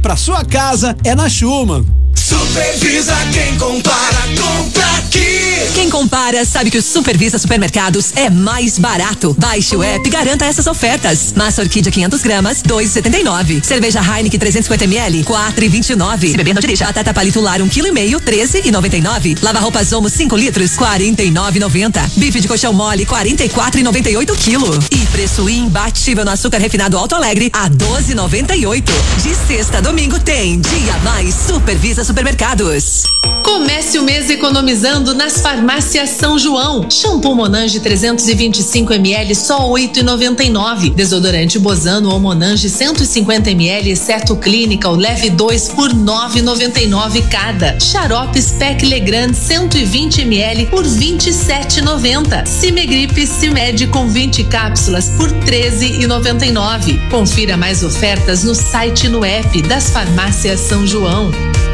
pra sua casa é na Schumann. Supervisa quem compara, compra aqui. Quem compara sabe que o Supervisa Supermercados é mais barato. Baixe o app e garanta essas ofertas. Massa Orquídea 500 gramas, 2,79. Cerveja Heineken 350 ml, 4,29. Se beber não dirija. Batata palito lar 1,5 kg, 13,99. Lava roupas Omo 5 litros, 49,90. Bife de colchão mole, 44,98 quilo. E preço imbatível no açúcar refinado Alto Alegre, a 12,98. De sexta a domingo tem Dia Mais Supervisa Supermercados. Comece o mês economizando nas farmácias São João. Shampoo Monange 325 ml só 8,99. Desodorante Bozano ou Monange 150 ml exceto Clinical leve 2 por 9,99 cada. Xarope Spec Legrand 120 ml por 27,90. Cimegripe Cimed com 20 cápsulas por 13,99. Confira mais ofertas no site e no app das farmácias São João.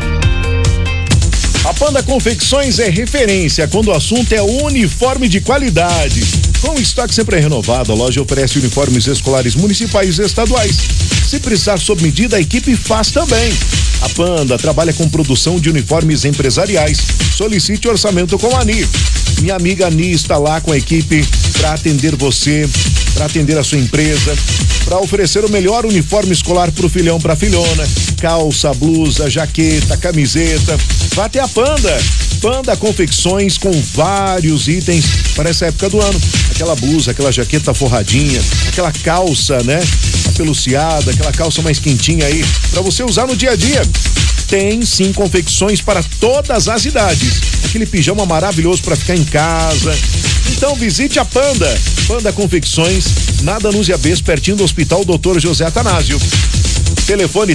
A Panda Confecções é referência quando o assunto é uniforme de qualidade. Com o estoque sempre renovado, a loja oferece uniformes escolares municipais e estaduais. Se precisar sob medida, a equipe faz também. A Panda trabalha com produção de uniformes empresariais. Solicite orçamento com a Ani. Minha amiga Ani está lá com a equipe para atender você, para atender a sua empresa, para oferecer o melhor uniforme escolar para o filhão, para a filhona. Calça, blusa, jaqueta, camiseta. Vá até a Panda. Panda Confecções com vários itens para essa época do ano. Aquela blusa, aquela jaqueta forradinha, aquela calça, né? Apeluciada, aquela calça mais quentinha aí, para você usar no dia a dia. Tem sim confecções para todas as idades. Aquele pijama maravilhoso para ficar em casa. Então visite a Panda. Panda Confecções, na Danúzia Bes, pertinho do Hospital Dr. José Atanásio. Telefone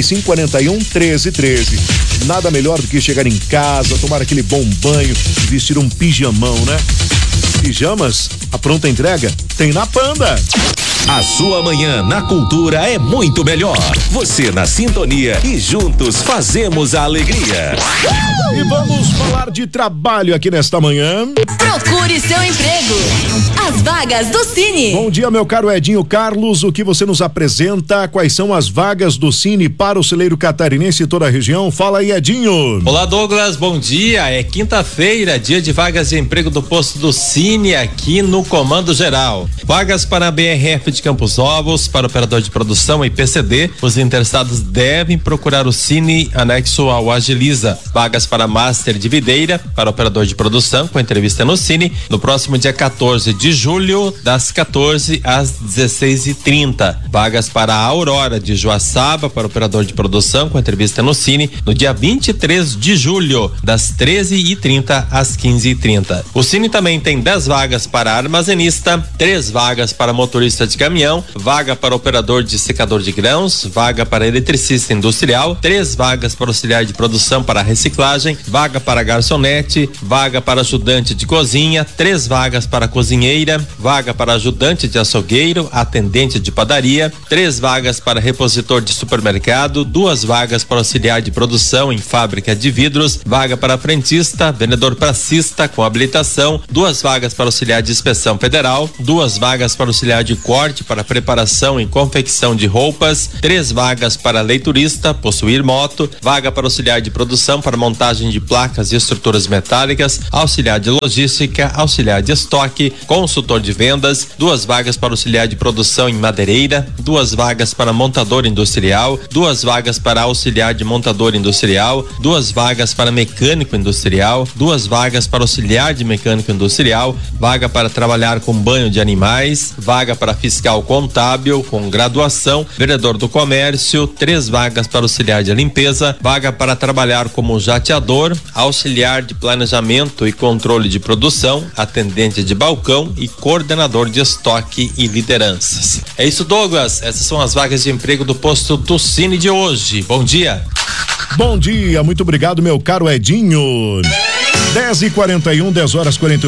3541-1313. Nada melhor do que chegar em casa, tomar aquele bom banho e vestir um pijamão, né? Pijamas, a pronta entrega tem na Panda. A sua manhã na Cultura é muito melhor. Você na sintonia e juntos fazemos a alegria. E vamos falar de trabalho aqui nesta manhã. Procure seu emprego. As vagas do Cine. Bom dia, meu caro Edinho Carlos. O que você nos apresenta? Quais são as vagas do Cine para o celeiro catarinense e toda a região? Fala aí, Edinho. Olá, Douglas. Bom dia. É quinta-feira, dia de vagas de emprego do posto do Cine aqui no Comando Geral. Vagas para a BRF de Campos Novos, para operador de produção e PCD. Os interessados devem procurar o Cine anexo ao Agiliza. Vagas para Master de Videira, para operador de produção, com entrevista no Cine, no próximo dia 14 de julho, das 14 às 16h30. Vagas para a Aurora de Joaçaba, para operador de produção, com entrevista no Cine, no dia 23 de julho, das 13h30 às 15h30. O Cine também tem 10 vagas para armazenista, 3 vagas para motorista de caminhão, vaga para operador de secador de grãos, vaga para eletricista industrial, 3 vagas para auxiliar de produção para reciclagem, vaga para garçonete, vaga para ajudante de cozinha, 3 vagas para cozinheira, vaga para ajudante de açougueiro, atendente de padaria, 3 vagas para repositor de supermercado, 2 vagas para auxiliar de produção em fábrica de vidros, vaga para frentista, vendedor pracista com habilitação, 2 vagas para auxiliar de inspeção federal, 2 vagas para auxiliar de corte para preparação e confecção de roupas, 3 vagas para leiturista, possuir moto, vaga para auxiliar de produção para montagem de placas e estruturas metálicas, auxiliar de logística, auxiliar de estoque, consultor de vendas, 2 vagas para auxiliar de produção em madeireira, 2 vagas para montador industrial, 2 vagas para auxiliar de montador industrial, 2 vagas para mecânico industrial, 2 vagas para auxiliar de mecânico industrial, vaga para trabalhar com banho de animais, vaga para fiscal contábil com graduação, vereador do comércio, 3 vagas para auxiliar de limpeza, vaga para trabalhar como jateador, auxiliar de planejamento e controle de produção, atendente de balcão e coordenador de estoque e lideranças. É isso, Douglas. Essas são as vagas de emprego do posto do Cine de hoje. Bom dia. Bom dia, muito obrigado, meu caro Edinho. 10h41, 10h41.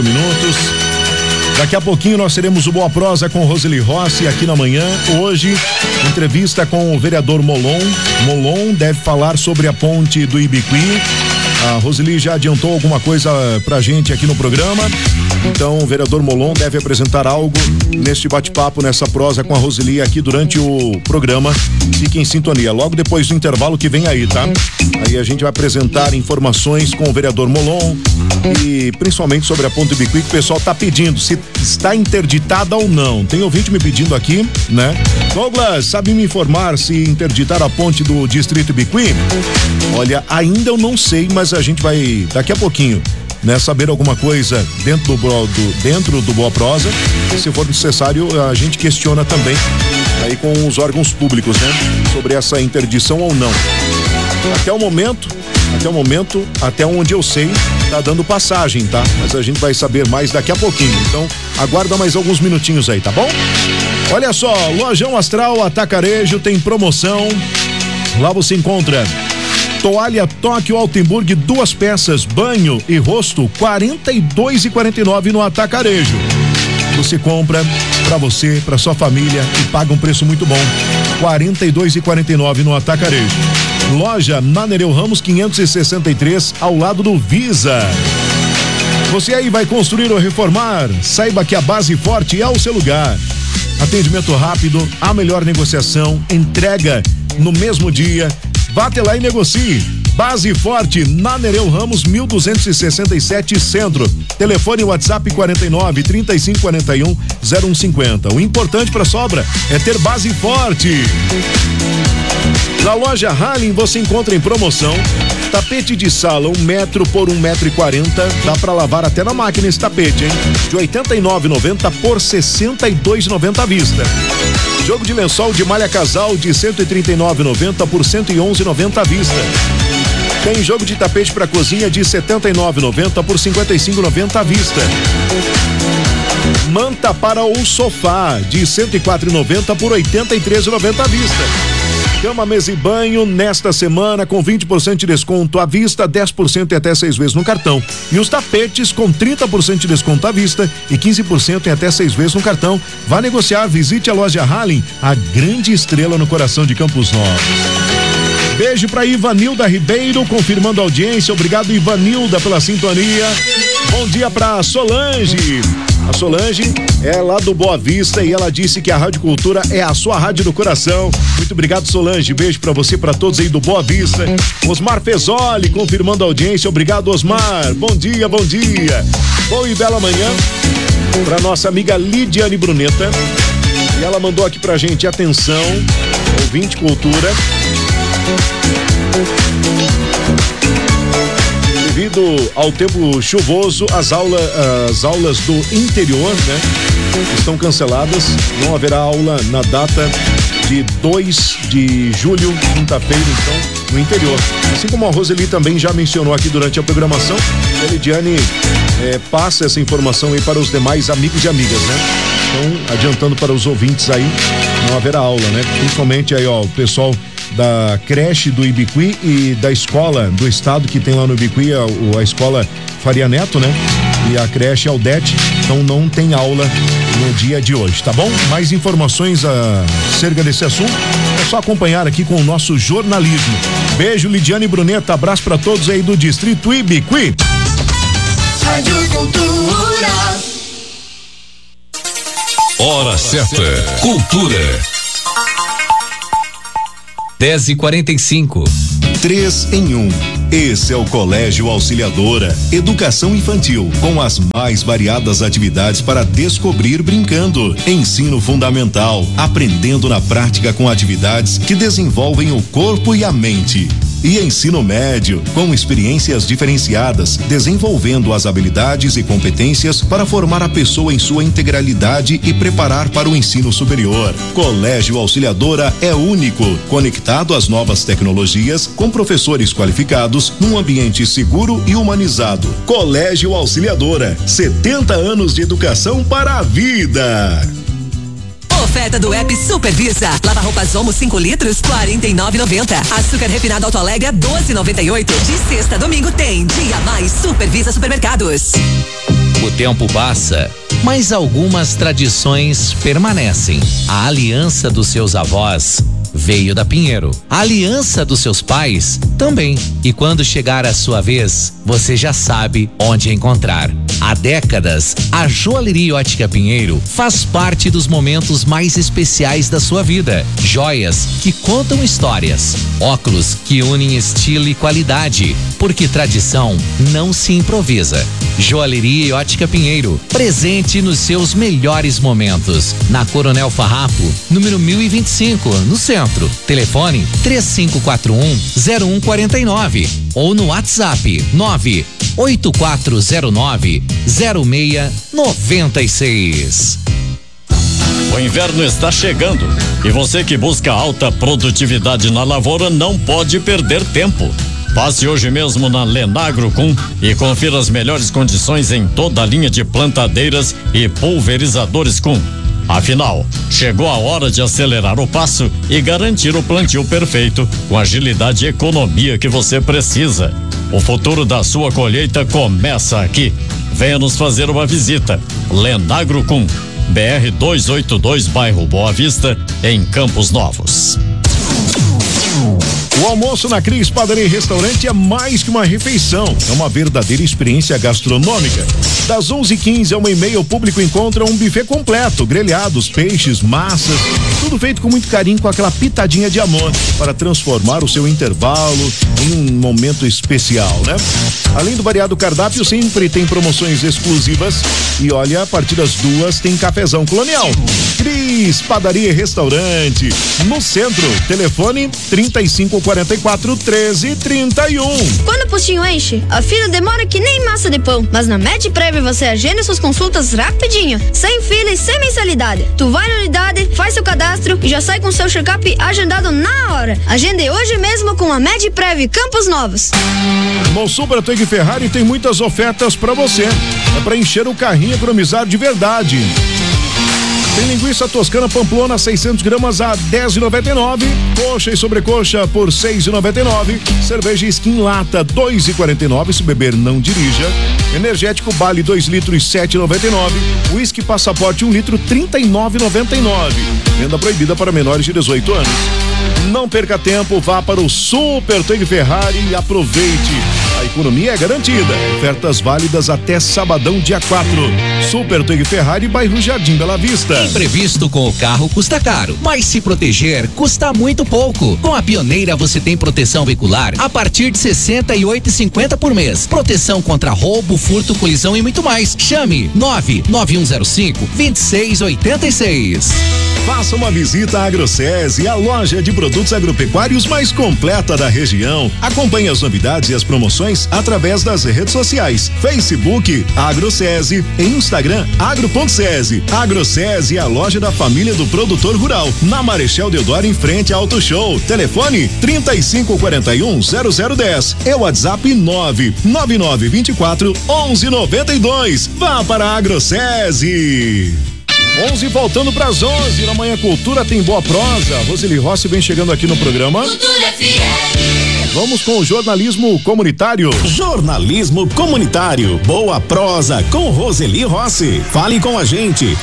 Daqui a pouquinho nós teremos o Boa Prosa com Roseli Rossi aqui na manhã. Hoje, entrevista com o vereador Molon. Molon deve falar sobre a ponte do Ibiqui. A Roseli já adiantou alguma coisa pra gente aqui no programa. Então, o vereador Molon deve apresentar algo neste bate-papo, nessa prosa com a Roseli aqui durante o programa. Fique em sintonia. Logo depois do intervalo que vem aí, tá? Aí a gente vai apresentar informações com o vereador Molon e principalmente sobre a ponte Ibiqui, que o pessoal tá pedindo se está interditada ou não. Tem ouvinte me pedindo aqui, né? Douglas, sabe me informar se interditaram a ponte do distrito Ibiqui? Olha, ainda eu não sei, mas a gente vai daqui a pouquinho, né, saber alguma coisa dentro do Boa Prosa. E se for necessário, a gente questiona também aí com os órgãos públicos, né, sobre essa interdição ou não. Até o momento, até onde eu sei, tá dando passagem, tá? Mas a gente vai saber mais daqui a pouquinho. Então, aguarda mais alguns minutinhos aí, tá bom? Olha só, Lojão Astral Atacarejo tem promoção. Lá você encontra toalha Tóquio Altenburg, 2 peças, banho e rosto, R$42,49 no Atacarejo. Você compra pra você, pra sua família e paga um preço muito bom, R$42,49 no Atacarejo. Loja na Nereu Ramos 563, ao lado do Visa. Você aí vai construir ou reformar? Saiba que a Base Forte é o seu lugar. Atendimento rápido, a melhor negociação, entrega no mesmo dia. Vá até lá e negocie. Base Forte, na Nereu Ramos 1267 Centro. Telefone WhatsApp 49 35 41 0150. O importante para sobra é ter Base Forte. Na loja Halling você encontra em promoção tapete de sala 1 metro por 1,40 m. Dá para lavar até na máquina esse tapete, hein? De R$ 89,90 por R$ 62,90 à vista. Jogo de lençol de malha casal de R$ 139,90 por R$ 111,90 à vista. Tem jogo de tapete para cozinha de R$ 79,90 por R$ 55,90 à vista. Manta para o sofá de R$ 104,90 por R$ 83,90 à vista. Cama, mesa e banho nesta semana com 20% de desconto à vista, 10% e até 6 vezes no cartão. E os tapetes com 30% de desconto à vista e 15% e até 6 vezes no cartão. Vá negociar, visite a loja Halling, a grande estrela no coração de Campos Novos. Beijo pra Ivanilda Ribeiro, confirmando a audiência. Obrigado, Ivanilda, pela sintonia. Bom dia pra Solange. A Solange é lá do Boa Vista e ela disse que a Rádio Cultura é a sua rádio do coração. Muito obrigado, Solange. Beijo pra você, pra todos aí do Boa Vista. Osmar Fezoli, confirmando a audiência. Obrigado, Osmar. Bom dia, bom dia. Bom e bela manhã pra nossa amiga Lidiane Bruneta. E ela mandou aqui pra gente, atenção, ouvinte Cultura. Devido ao tempo chuvoso, as aulas do interior, né, estão canceladas. Não haverá aula na data de 2 de julho, quinta-feira, então, no interior. Assim como a Roseli também já mencionou aqui durante a programação, a Lidiane passa essa informação aí para os demais amigos e amigas, né? Então, adiantando para os ouvintes aí, não haverá aula, né? Principalmente aí, ó, o pessoal da creche do Ibiqui e da escola do estado que tem lá no Ibiqui, a escola Faria Neto, né? E a creche Aldete, então não tem aula no dia de hoje, tá bom? Mais informações acerca desse assunto é só acompanhar aqui com o nosso jornalismo. Beijo, Lidiane Bruneta, abraço pra todos aí do distrito Ibiqui. Rádio Cultura. Hora certa. Cultura. 10h45. 3 em 1. Esse é o Colégio Auxiliadora, educação infantil, com as mais variadas atividades para descobrir brincando. Ensino fundamental, aprendendo na prática com atividades que desenvolvem o corpo e a mente. E ensino médio, com experiências diferenciadas, desenvolvendo as habilidades e competências para formar a pessoa em sua integralidade e preparar para o ensino superior. Colégio Auxiliadora é único, conectado às novas tecnologias, com professores qualificados, num ambiente seguro e humanizado. Colégio Auxiliadora, 70 anos de educação para a vida. Oferta do app Supervisa. Lava roupas Omo 5 litros, R$49,90. Açúcar refinado Alto Alegre, R$12,98. De sexta a domingo tem Dia Mais Supervisa Supermercados. O tempo passa, mas algumas tradições permanecem. A aliança dos seus avós veio da Pinheiro. A aliança dos seus pais também. E quando chegar a sua vez, você já sabe onde encontrar. Há décadas, a Joalheria Ótica Pinheiro faz parte dos momentos mais especiais da sua vida. Joias que contam histórias, óculos que unem estilo e qualidade, porque tradição não se improvisa. Joalheria Ótica Pinheiro, presente nos seus melhores momentos. Na Coronel Farrapo, número 1025, no centro. Telefone 3541-0149 ou no WhatsApp 98409-0696. O inverno está chegando e você que busca alta produtividade na lavoura não pode perder tempo. Passe hoje mesmo na Lenagrocum e confira as melhores condições em toda a linha de plantadeiras e pulverizadores Cum. Afinal, chegou a hora de acelerar o passo e garantir o plantio perfeito com a agilidade e economia que você precisa. O futuro da sua colheita começa aqui. Venha nos fazer uma visita. Lenagrocum, BR 282, bairro Boa Vista, em Campos Novos. O almoço na Cris Padaria e Restaurante é mais que uma refeição, é uma verdadeira experiência gastronômica. Das 11h15 a 1h30 o público encontra um buffet completo, grelhados, peixes, massas, tudo feito com muito carinho, com aquela pitadinha de amor, para transformar o seu intervalo em um momento especial, né? Além do variado cardápio, sempre tem promoções exclusivas e olha, a partir das 2 tem cafezão colonial. Cris Padaria e Restaurante, no centro, telefone 3544-1331. Quando o postinho enche, a fila demora que nem massa de pão. Mas na MedPrev você agenda suas consultas rapidinho, sem fila e sem mensalidade. Tu vai na unidade, faz seu cadastro e já sai com seu check-up agendado na hora. Agende hoje mesmo com a MedPrev Campos Novos. Monsuba Twig Ferrari tem muitas ofertas para você. É para encher o carrinho e economizar de verdade. Tem linguiça toscana Pamplona 600 gramas a R$10,99, coxa e sobrecoxa por R$6,99, cerveja Skin Lata R$2,49, se beber não dirija, energético Bali 2 litros R$7,99, whisky Passaporte 1 litro R$39,99, venda proibida para menores de 18 anos. Não perca tempo, vá para o Super Twig Ferrari e aproveite. A economia é garantida. Ofertas válidas até sabadão, dia 4. Super Twig Ferrari, bairro Jardim Bela Vista. Imprevisto com o carro custa caro, mas se proteger custa muito pouco. Com a Pioneira você tem proteção veicular a partir de R$68,50 por mês. Proteção contra roubo, furto, colisão e muito mais. Chame 99105-2686. Faça uma visita à AgroSese, a loja de produtos agropecuários mais completa da região. Acompanhe as novidades e as promoções através das redes sociais. Facebook AgroSese e Instagram agro.sese. AgroSese é a loja da família do produtor rural, na Marechal Deodoro, em frente ao Auto Show. Telefone 3541-0010. É o WhatsApp 99924-1192. Vá para a AgroSese. 11 voltando para as 11 na Manhã Cultura, tem boa prosa. Roseli Rossi vem chegando aqui no programa. Cultura FM. Vamos com o jornalismo comunitário. Jornalismo comunitário, boa prosa com Roseli Rossi. Fale com a gente,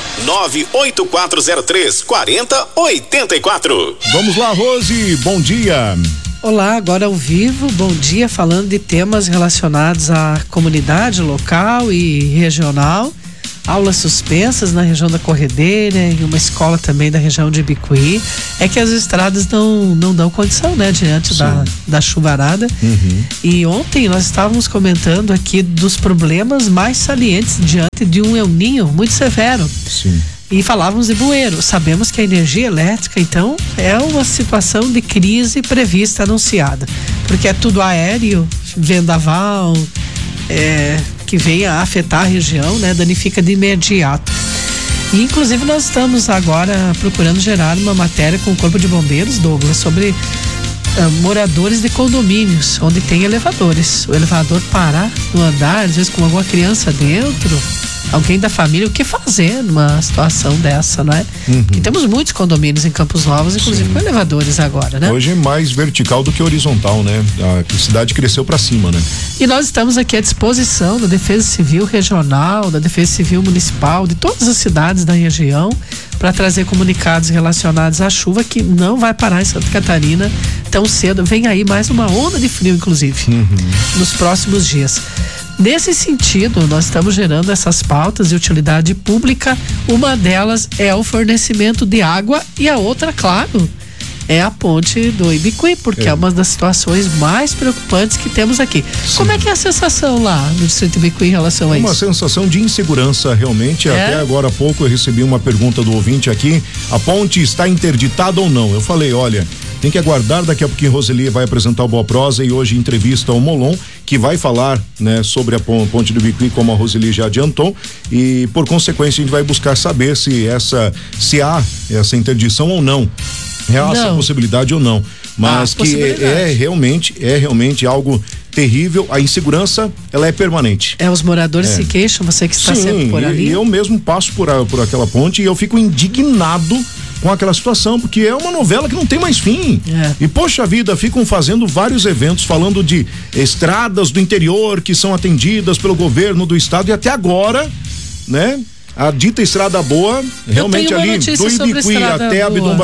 98403-4084. Vamos lá, Rose, bom dia. Olá, agora ao vivo, bom dia, falando de temas relacionados à comunidade local e regional. Aulas suspensas na região da Corredeira e uma escola também da região de Ibicuí. É que as estradas não dão condição, né? Diante da chuvarada. E ontem nós estávamos comentando aqui dos problemas mais salientes diante de um El Niño muito severo. Sim. E falávamos de bueiro. Sabemos que a energia elétrica, então, é uma situação de crise prevista, anunciada. Porque é tudo aéreo, vendaval, que venha a afetar a região, né? Danifica de imediato. E inclusive nós estamos agora procurando gerar uma matéria com o Corpo de Bombeiros, Douglas, sobre moradores de condomínios, onde tem elevadores. O elevador parar no andar, às vezes com alguma criança dentro, alguém da família, o que fazer numa situação dessa, né? E temos muitos condomínios em Campos Novos, inclusive com elevadores agora, né? Hoje é mais vertical do que horizontal, né? A cidade cresceu para cima, né? E nós estamos aqui à disposição da Defesa Civil Regional, da Defesa Civil Municipal, de todas as cidades da região, para trazer comunicados relacionados à chuva que não vai parar em Santa Catarina tão cedo. Vem aí mais uma onda de frio, inclusive, nos próximos dias. Nesse sentido, nós estamos gerando essas pautas de utilidade pública. Uma delas é o fornecimento de água e a outra, claro, é a ponte do Ibicuí, porque é uma das situações mais preocupantes que temos aqui. Como é que é a sensação lá no Distrito Ibicuí em relação a isso? Uma sensação de insegurança, realmente. Até agora há pouco eu recebi uma pergunta do ouvinte aqui: a ponte está interditada ou não? Eu falei, olha, tem que aguardar, daqui a pouquinho Roseli vai apresentar o Boa Prosa e hoje entrevista o Molon, que vai falar, né, sobre a ponte do Ibicuí, como a Roseli já adiantou, e por consequência a gente vai buscar saber se há essa interdição ou não. Essa possibilidade ou não, mas que é realmente algo terrível. A insegurança, ela é permanente. Os moradores se queixam, você que está sempre por ali. E eu mesmo passo por aquela ponte e eu fico indignado com aquela situação, porque é uma novela que não tem mais fim. E poxa vida, ficam fazendo vários eventos falando de estradas do interior que são atendidas pelo governo do estado, e até agora, né? A dita estrada boa, realmente ali do Ibicuí até Abdom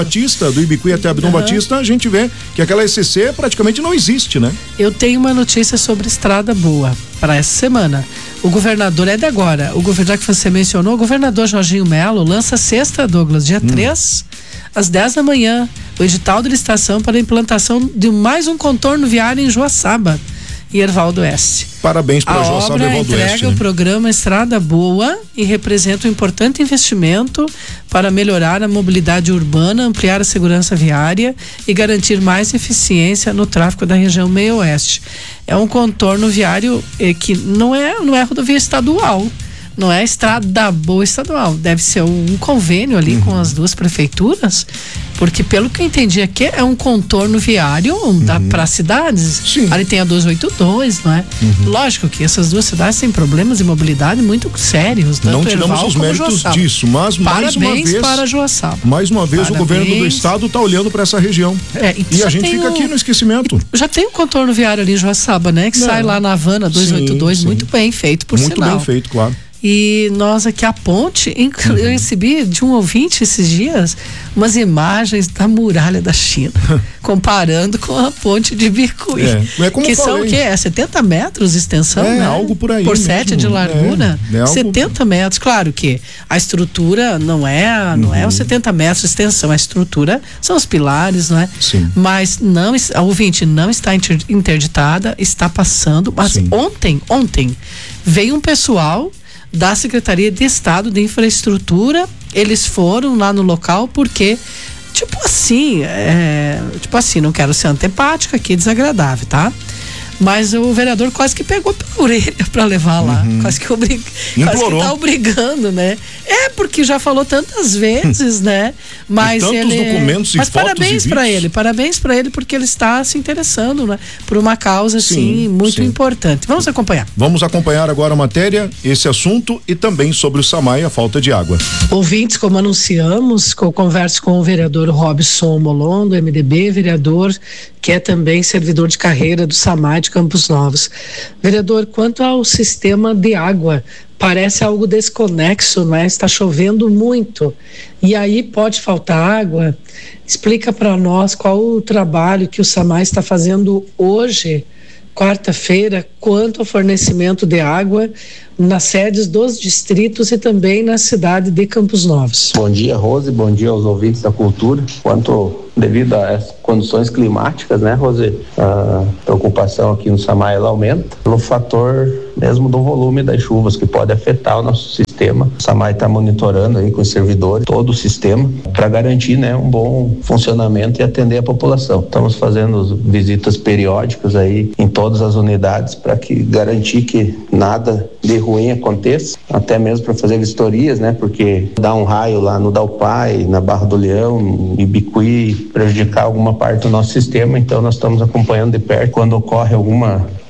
Batista, a gente vê que aquela ECC praticamente não existe, né? Eu tenho uma notícia sobre estrada boa para essa semana. O governador é de agora. O governador que você mencionou, o governador Jorginho Melo lança sexta, Douglas, dia 3, às 10 da manhã, o edital de licitação para a implantação de mais um contorno viário em Joaçaba e Ervaldo Oeste. Parabéns para Joaçaba e Ervaldo Oeste. A obra entrega o programa Estrada Boa e representa um importante investimento para melhorar a mobilidade urbana, ampliar a segurança viária e garantir mais eficiência no tráfego da região meio-oeste. É um contorno viário que não é rodovia estadual, não é estrada boa estadual, deve ser um convênio ali com as duas prefeituras, porque pelo que eu entendi aqui é um contorno viário para cidades. Ali tem a 282, não é? Lógico que essas duas cidades têm problemas de mobilidade muito sérios. Não tiramos os méritos disso, mas mais uma vez para Joaçaba. Mais uma vez o governo do estado está olhando para essa região. E a gente fica aqui no esquecimento. Já tem um contorno viário ali em Joaçaba, né? Que sai lá na Havana 282, muito bem feito, por sinal. Muito bem feito, claro. E nós aqui, a ponte, eu recebi de um ouvinte esses dias umas imagens da muralha da China, comparando com a ponte de Ibicuí. Que são o quê? 70 metros de extensão, né? Algo por aí. Por 7 de largura. 70 metros. Claro que a estrutura não é os 70 metros de extensão, a estrutura são os pilares, não é? Mas não, a ouvinte não está interditada, está passando. Mas ontem veio um pessoal da Secretaria de Estado de Infraestrutura, eles foram lá no local porque, tipo assim, não quero ser antipática aqui, desagradável, tá? Mas o vereador quase que pegou pela orelha para levar lá, quase que tá obrigando, né? Porque já falou tantas vezes, né? Mas documentos e mas fotos parabéns para ele porque ele está se interessando, né? Por uma causa assim muito importante. Vamos acompanhar. Vamos acompanhar agora a matéria, esse assunto e também sobre o SAMAI, a falta de água. Ouvintes, como anunciamos, eu converso com o vereador Robson Molon, do MDB, vereador que é também servidor de carreira do SAMAI de Campos Novos. Vereador, quanto ao sistema de água, parece algo desconexo, né? Está chovendo muito e aí pode faltar água. Explica para nós qual o trabalho que o SAMAI está fazendo hoje, quarta-feira, quanto ao fornecimento de água nas sedes dos distritos e também na cidade de Campos Novos. Bom dia, Rose, bom dia aos ouvintes da cultura. Devido às condições climáticas, né, Rose, a preocupação aqui no SAMAI ela aumenta pelo fator mesmo do volume das chuvas que pode afetar o nosso sistema. O SAMAI está monitorando aí com os servidores todo o sistema para garantir, né, um bom funcionamento e atender a população. Estamos fazendo visitas periódicas aí em todas as unidades para garantir que nada de ruim aconteça, até mesmo para fazer vistorias, né, porque dá um raio lá no Dalpai, na Barra do Leão, em Ibicuí, prejudicar alguma parte do nosso sistema, então nós estamos acompanhando de perto quando ocorre alguma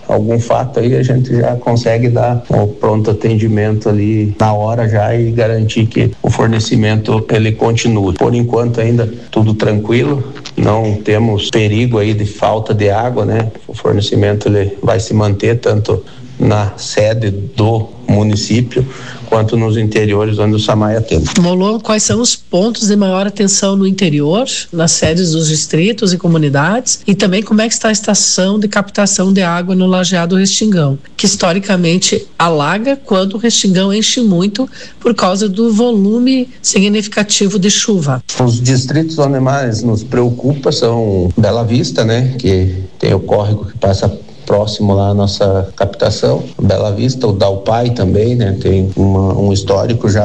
algum fato aí, a gente já consegue dar um pronto atendimento ali na hora já e garantir que o fornecimento ele continue. Por enquanto ainda tudo tranquilo, não temos perigo aí de falta de água, né? O fornecimento ele vai se manter tanto na sede do município quanto nos interiores onde o SAMAI atende. Molon, quais são os pontos de maior atenção no interior, nas sedes dos distritos e comunidades, e também como é que está a estação de captação de água no Lajeado Restingão, que historicamente alaga quando o Restingão enche muito por causa do volume significativo de chuva. Os distritos onde mais nos preocupa são Bela Vista, né, que tem o córrego que passa próximo lá à nossa captação, Bela Vista, o Dalpai também, né, tem um histórico já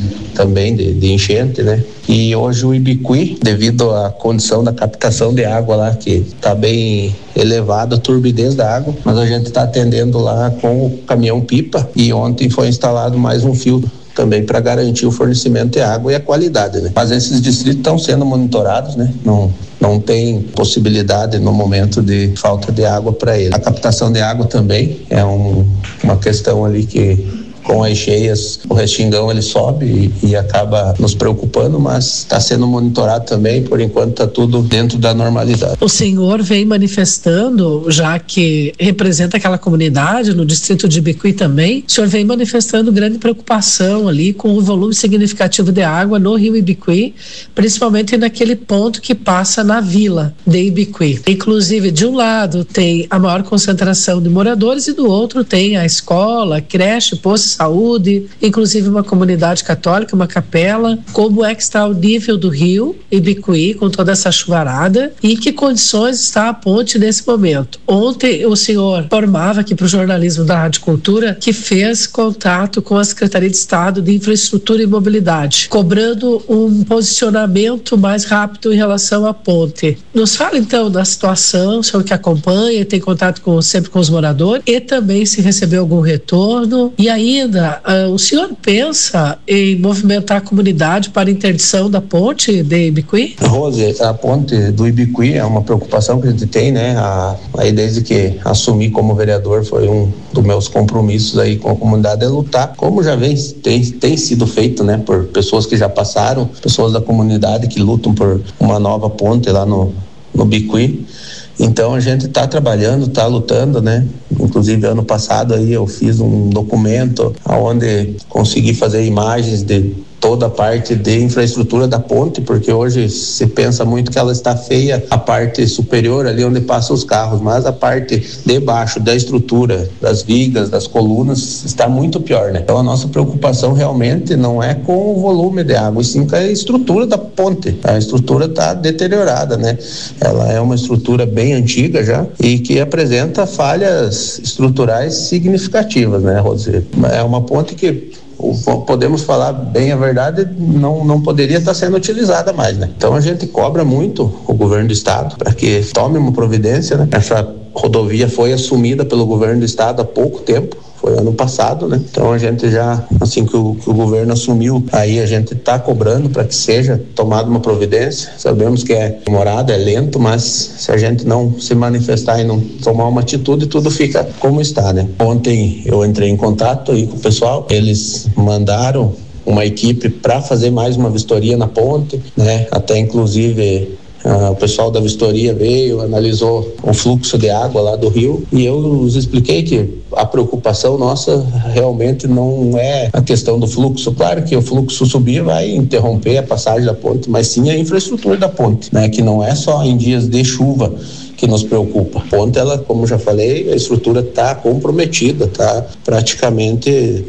de enchente, né, e hoje o Ibicuí, devido à condição da captação de água lá, que está bem elevada a turbidez da água, mas a gente está atendendo lá com o caminhão pipa, e ontem foi instalado mais um filtro também para garantir o fornecimento de água e a qualidade, né? Mas esses distritos estão sendo monitorados, né? Não tem possibilidade no momento de falta de água para ele. A captação de água também é uma questão ali que com as cheias o Restingão ele sobe e acaba nos preocupando, mas está sendo monitorado também, por enquanto está tudo dentro da normalidade. O senhor vem manifestando, já que representa aquela comunidade no distrito de Ibicuí também, o senhor vem manifestando grande preocupação ali com o volume significativo de água no rio Ibicuí, principalmente naquele ponto que passa na vila de Ibicuí. Inclusive, de um lado tem a maior concentração de moradores e do outro tem a escola, creche, posto de saúde, inclusive uma comunidade católica, uma capela. Como é que está o nível do rio Ibicuí com toda essa chuvarada e em que condições está a ponte nesse momento? Ontem o senhor informava aqui para o jornalismo da Rádio Cultura que fez contato com a Secretaria de Estado de Infraestrutura e Mobilidade, cobrando um posicionamento mais rápido em relação à ponte. Nos fala então da situação, o senhor que acompanha, tem contato sempre com os moradores, e também se recebeu algum retorno, e ainda o senhor pensa em movimentar a comunidade para a interdição da ponte de Ibicuí? Rose, a ponte do Ibicuí é uma preocupação que a gente tem, né? Aí desde que assumi como vereador foi um dos meus compromissos aí com a comunidade é lutar, como já tem sido feito, né? Por pessoas que já passaram, pessoas da comunidade que lutam por uma nova ponte lá no Ibicuí. Então a gente está trabalhando, está lutando, né? Inclusive ano passado aí eu fiz um documento onde consegui fazer imagens de toda a parte de infraestrutura da ponte, porque hoje se pensa muito que ela está feia, a parte superior ali onde passam os carros, mas a parte de baixo da estrutura, das vigas, das colunas, está muito pior, né? Então a nossa preocupação realmente não é com o volume de água, e sim com a estrutura da ponte. A estrutura está deteriorada, né? Ela é uma estrutura bem antiga já e que apresenta falhas estruturais significativas, né, Rosê? É uma ponte que podemos falar bem a verdade, não poderia estar sendo utilizada mais, né? Então a gente cobra muito o governo do estado para que tome uma providência, né? Essa rodovia foi assumida pelo governo do estado há pouco tempo, foi ano passado, né? Então a gente já, assim que o governo assumiu, aí a gente está cobrando para que seja tomada uma providência. Sabemos que é demorado, é lento, mas se a gente não se manifestar e não tomar uma atitude, tudo fica como está, né? Ontem eu entrei em contato aí com o pessoal, eles mandaram uma equipe para fazer mais uma vistoria na ponte, né? Até inclusive o pessoal da vistoria veio, analisou o fluxo de água lá do rio e eu os expliquei que a preocupação nossa realmente não é a questão do fluxo. Claro que o fluxo subir vai interromper a passagem da ponte, mas sim a infraestrutura da ponte, né? Que não é só em dias de chuva que nos preocupa. A ponte, ela, como já falei, a estrutura está comprometida, está praticamente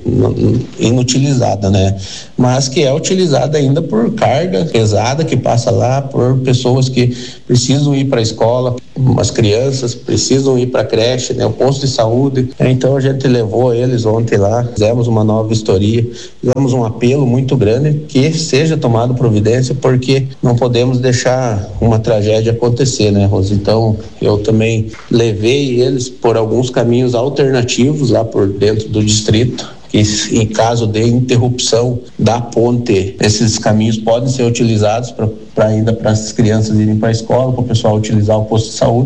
inutilizada, né? Mas que é utilizada ainda por carga pesada que passa lá, por pessoas que precisam ir para a escola, as crianças precisam ir para a creche, né? O posto de saúde. Então a gente levou eles ontem lá, fizemos uma nova vistoria, fizemos um apelo muito grande que seja tomado providência, porque não podemos deixar uma tragédia acontecer, né, Rosa? Então eu também levei eles por alguns caminhos alternativos lá por dentro do distrito, que em caso de interrupção da ponte, esses caminhos podem ser utilizados para ainda para as crianças irem para a escola, para o pessoal utilizar o posto de saúde,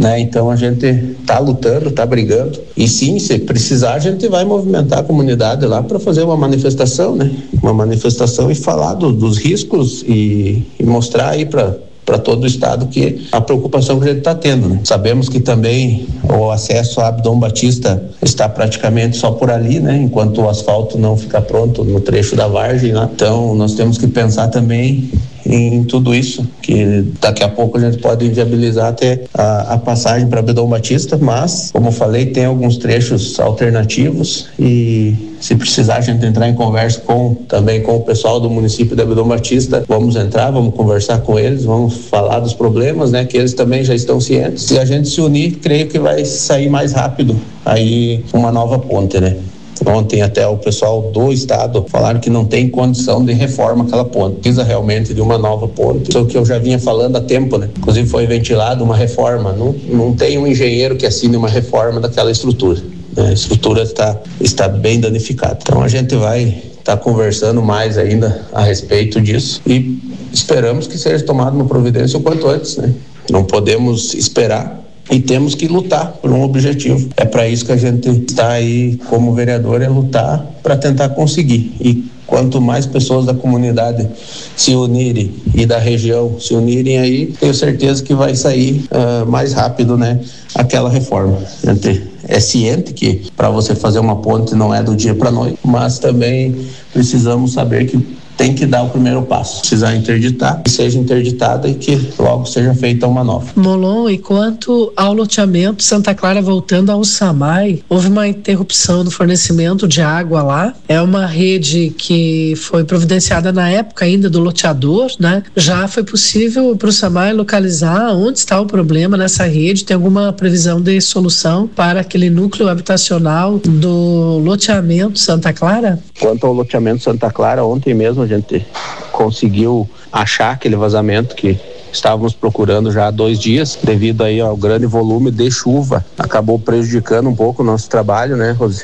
né? Então a gente tá lutando, tá brigando, e sim, se precisar a gente vai movimentar a comunidade lá para fazer uma manifestação, né? Uma manifestação e falar dos riscos e mostrar aí para todo o estado que a preocupação que a gente está tendo, né? Sabemos que também o acesso a Abdom Batista está praticamente só por ali, né? Enquanto o asfalto não ficar pronto no trecho da Vargem lá. Então nós temos que pensar também em tudo isso, que daqui a pouco a gente pode inviabilizar até a passagem para Abdom Batista, mas, como eu falei, tem alguns trechos alternativos e se precisar a gente entrar em conversa também com o pessoal do município de Abdom Batista, vamos entrar, vamos conversar com eles, vamos falar dos problemas, né, que eles também já estão cientes. Se a gente se unir, creio que vai sair mais rápido aí uma nova ponte, né? Ontem até o pessoal do estado falaram que não tem condição de reforma aquela ponte, precisa realmente de uma nova ponte, isso é o que eu já vinha falando há tempo, né? Inclusive foi ventilado uma reforma, não tem um engenheiro que assine uma reforma daquela estrutura, né? A estrutura está bem danificada, então a gente vai estar conversando mais ainda a respeito disso e esperamos que seja tomada uma providência o quanto antes, né? Não podemos esperar e temos que lutar por um objetivo. É para isso que a gente está aí como vereador, é lutar para tentar conseguir. E quanto mais pessoas da comunidade se unirem e da região se unirem aí, tenho certeza que vai sair mais rápido, né, aquela reforma. A gente é ciente que para você fazer uma ponte não é do dia para a noite, mas também precisamos saber que tem que dar o primeiro passo, precisar interditar, que seja interditada e que logo seja feita uma nova. Molon, e quanto ao loteamento Santa Clara voltando ao SAMAI, houve uma interrupção no fornecimento de água lá, é uma rede que foi providenciada na época ainda do loteador, né? Já foi possível para o SAMAI localizar onde está o problema nessa rede? Tem alguma previsão de solução para aquele núcleo habitacional do loteamento Santa Clara? Quanto ao loteamento Santa Clara, ontem mesmo a gente conseguiu achar aquele vazamento que estávamos procurando já há 2 dias, devido aí ao grande volume de chuva, acabou prejudicando um pouco o nosso trabalho, né, Rose?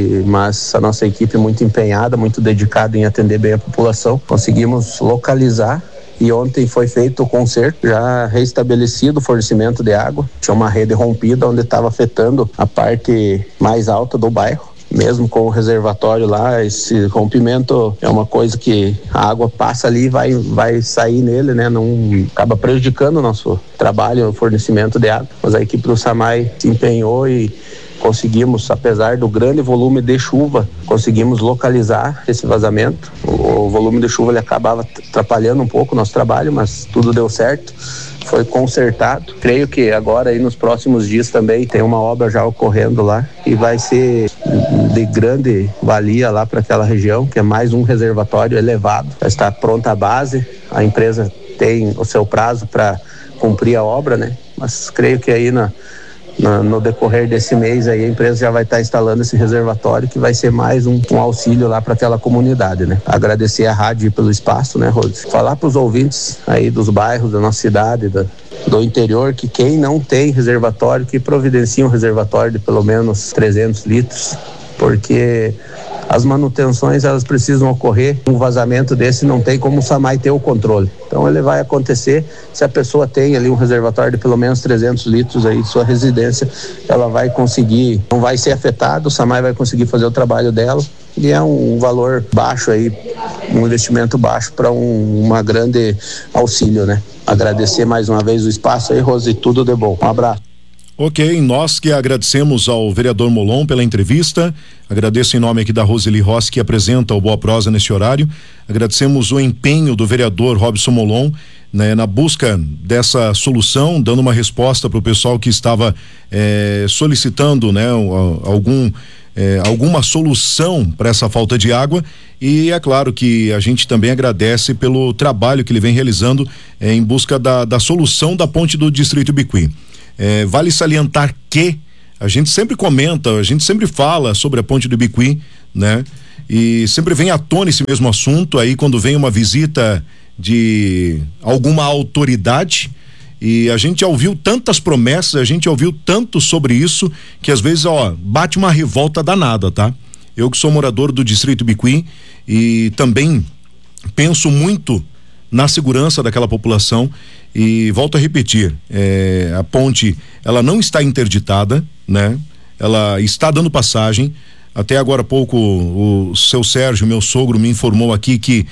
Mas a nossa equipe muito empenhada, muito dedicada em atender bem a população, conseguimos localizar. E ontem foi feito o conserto, já restabelecido o fornecimento de água. Tinha uma rede rompida onde estava afetando a parte mais alta do bairro. Mesmo com o reservatório lá, esse rompimento é uma coisa que a água passa ali e vai sair nele, né? Não acaba prejudicando o nosso trabalho, o fornecimento de água. Mas a equipe do SAMAI se empenhou e conseguimos, apesar do grande volume de chuva, conseguimos localizar esse vazamento. O volume de chuva ele acabava atrapalhando um pouco o nosso trabalho, mas tudo deu certo. Foi consertado. Creio que agora aí nos próximos dias também tem uma obra já ocorrendo lá e vai ser de grande valia lá para aquela região, que é mais um reservatório elevado. Já está pronta a base, a empresa tem o seu prazo para cumprir a obra, né? Mas creio que aí no decorrer desse mês aí a empresa já vai estar instalando esse reservatório, que vai ser mais um auxílio lá para aquela comunidade, né? Agradecer a rádio pelo espaço, né, Rose? Falar para os ouvintes aí dos bairros da nossa cidade, do interior, que quem não tem reservatório, que providencia um reservatório de pelo menos 300 litros, porque as manutenções elas precisam ocorrer. Um vazamento desse não tem como o SAMAI ter o controle. Então ele vai acontecer se a pessoa tem ali um reservatório de pelo menos 300 litros aí de sua residência, ela vai conseguir, não vai ser afetada, o SAMAI vai conseguir fazer o trabalho dela. E é um valor baixo aí, um investimento baixo para uma grande auxílio, né? Agradecer mais uma vez o espaço aí, Rose, tudo de bom. Um abraço. Ok, nós que agradecemos ao vereador Molon pela entrevista, agradeço em nome aqui da Roseli Rossi, que apresenta o Boa Prosa nesse horário, agradecemos o empenho do vereador Robson Molon, né, na busca dessa solução, dando uma resposta para o pessoal que estava solicitando, né, alguma solução para essa falta de água. E é claro que a gente também agradece pelo trabalho que ele vem realizando em busca da solução da ponte do Distrito Ibiqui. Vale salientar que a gente sempre comenta, a gente sempre fala sobre a ponte do Ibiqui, né? E sempre vem à tona esse mesmo assunto aí quando vem uma visita de alguma autoridade, e a gente já ouviu tantas promessas, a gente já ouviu tanto sobre isso, que às vezes, bate uma revolta danada, tá? Eu que sou morador do Distrito Ibiqui e também penso muito na segurança daquela população. E volto a repetir, a ponte, ela não está interditada, né? Ela está dando passagem. Até agora há pouco o seu Sérgio, meu sogro, me informou aqui que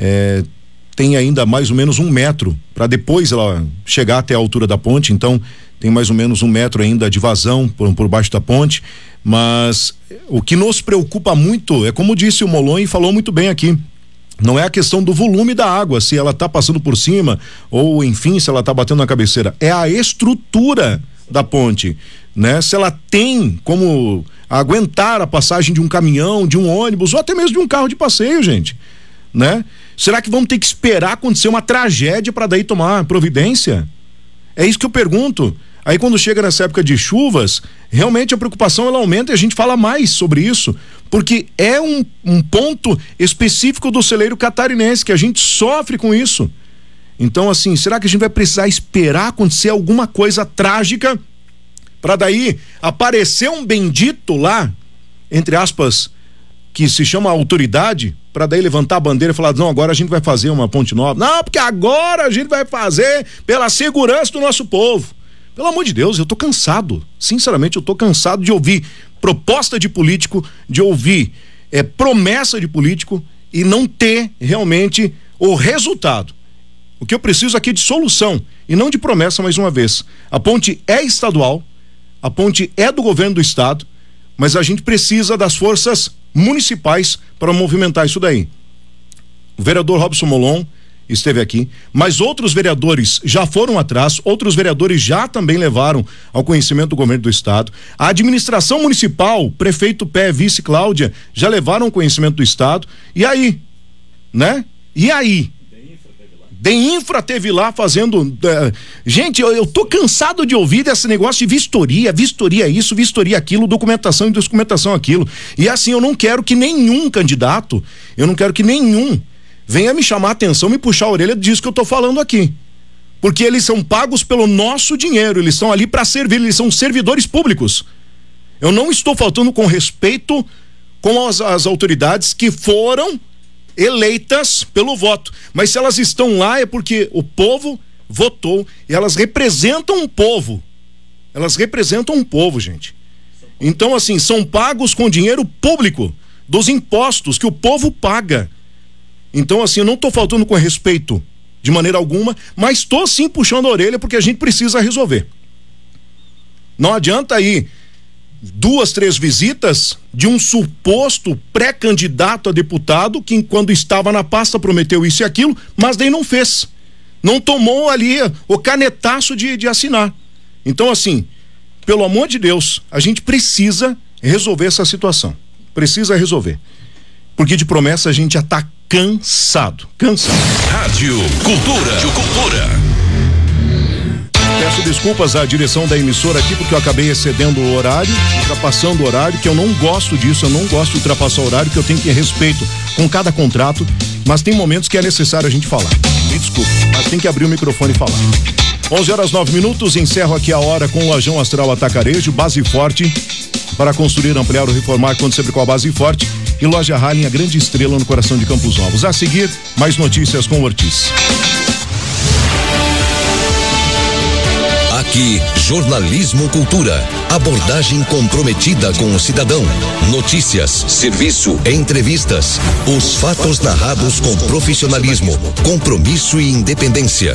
tem ainda mais ou menos 1 metro para depois ela chegar até a altura da ponte. Então tem mais ou menos 1 metro ainda de vazão por baixo da ponte. Mas o que nos preocupa muito é, como disse o Molon e falou muito bem aqui, não é a questão do volume da água, se ela está passando por cima ou enfim, se ela está batendo na cabeceira, é a estrutura da ponte, né? Se ela tem como aguentar a passagem de um caminhão, de um ônibus ou até mesmo de um carro de passeio, gente, né? Será que vamos ter que esperar acontecer uma tragédia para daí tomar providência? É isso que eu pergunto. Aí quando chega nessa época de chuvas, realmente a preocupação ela aumenta e a gente fala mais sobre isso, porque é um ponto específico do celeiro catarinense que a gente sofre com isso. Então assim, será que a gente vai precisar esperar acontecer alguma coisa trágica para daí aparecer um bendito lá, entre aspas, que se chama autoridade, para daí levantar a bandeira e falar, não, agora a gente vai fazer uma ponte nova. Não, porque agora a gente vai fazer pela segurança do nosso povo. Pelo amor de Deus, eu tô cansado. Sinceramente, eu tô cansado de ouvir proposta de político, de ouvir promessa de político e não ter realmente o resultado. O que eu preciso aqui é de solução e não de promessa mais uma vez. A ponte é estadual, a ponte é do governo do estado, mas a gente precisa das forças municipais para movimentar isso daí. O vereador Robson Molon esteve aqui, mas outros vereadores já foram atrás, outros vereadores já também levaram ao conhecimento do governo do estado. A administração municipal, prefeito Pé, vice Cláudia, já levaram ao conhecimento do estado. E aí, né? E aí? DEINFRA teve lá fazendo. Gente, eu tô cansado de ouvir desse negócio de vistoria isso, vistoria aquilo, documentação e desdocumentação aquilo. E assim, eu não quero que nenhum candidato, venha me chamar a atenção, me puxar a orelha disso que eu tô falando aqui. Porque eles são pagos pelo nosso dinheiro, eles estão ali para servir, eles são servidores públicos. Eu não estou faltando com respeito com as autoridades que foram eleitas pelo voto, mas se elas estão lá é porque o povo votou e elas representam um povo. Gente. Então assim, são pagos com dinheiro público, dos impostos que o povo paga. Então assim, eu não estou faltando com respeito de maneira alguma, mas estou sim puxando a orelha porque a gente precisa resolver. Não adianta aí 2, 3 visitas de um suposto pré-candidato a deputado que quando estava na pasta prometeu isso e aquilo, mas daí não fez. Não tomou ali o canetaço de assinar. Então assim, pelo amor de Deus, a gente precisa resolver essa situação. Precisa resolver. Porque de promessa a gente já tá cansado. Rádio Cultura. Peço desculpas à direção da emissora aqui porque eu acabei excedendo o horário, ultrapassando o horário, que eu não gosto disso, eu não gosto de ultrapassar o horário, que eu tenho que ter respeito com cada contrato, mas tem momentos que é necessário a gente falar. Me desculpe, mas tem que abrir o microfone e falar. 11h09, encerro aqui a hora com o Lojão Astral Atacarejo, Base Forte, para construir, ampliar ou reformar, conte sempre com a Base Forte, e Loja Halley, a grande estrela no coração de Campos Novos. A seguir, mais notícias com o Ortiz. Aqui, Jornalismo Cultura. Abordagem comprometida com o cidadão. Notícias, serviço, entrevistas. Os fatos narrados com profissionalismo, compromisso e independência.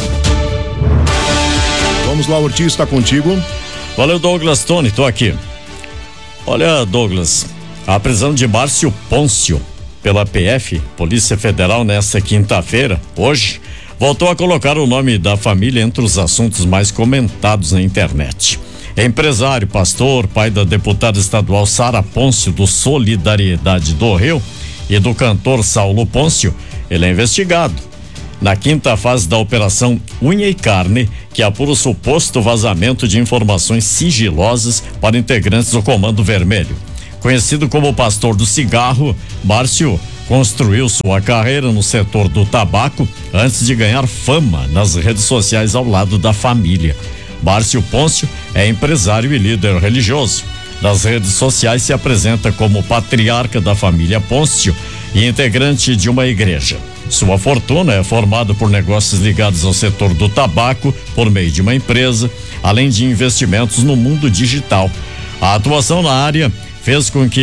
Vamos lá, Ortiz, está contigo. Valeu, Douglas Tony, tô aqui. Olha, Douglas, a prisão de Márcio Pôncio pela PF, Polícia Federal, nesta quinta-feira, hoje, voltou a colocar o nome da família entre os assuntos mais comentados na internet. Empresário, pastor, pai da deputada estadual Sara Pôncio, do Solidariedade do Rio, e do cantor Saulo Pôncio, ele é investigado na quinta fase da Operação Unha e Carne, que apura o suposto vazamento de informações sigilosas para integrantes do Comando Vermelho. Conhecido como pastor do cigarro, Márcio construiu sua carreira no setor do tabaco antes de ganhar fama nas redes sociais ao lado da família. Márcio Pôncio é empresário e líder religioso. Nas redes sociais se apresenta como patriarca da família Pôncio e integrante de uma igreja. Sua fortuna é formada por negócios ligados ao setor do tabaco por meio de uma empresa, além de investimentos no mundo digital. A atuação na área fez com que